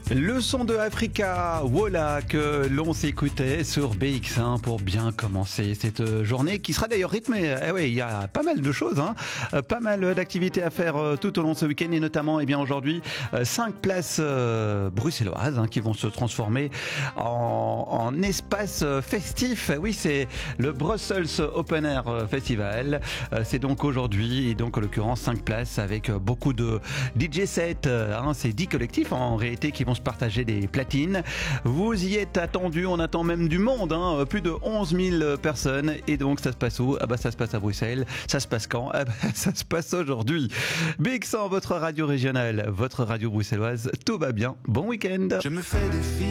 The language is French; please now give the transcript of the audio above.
Le son de Africa, voilà, que l'on s'écoutait sur BX1 pour bien commencer cette journée qui sera d'ailleurs rythmée. Eh oui, il y a pas mal de choses, pas mal d'activités à faire tout au long de ce week-end et notamment, aujourd'hui, 5 places bruxelloises qui vont se transformer en espace festif. Oui, c'est le Brussels Open Air Festival. C'est donc aujourd'hui et donc en l'occurrence 5 places avec beaucoup de DJ sets. C'est 10 collectifs en réalité qui vont se partager des platines. Vous y êtes attendus, on attend même du monde, plus de 11 000 personnes. Et donc ça se passe où? Ça se passe à Bruxelles. Ça se passe quand? Ça se passe aujourd'hui. BX100, votre radio régionale, votre radio bruxelloise. Tout va bien. Bon week-end. Je me fais des films.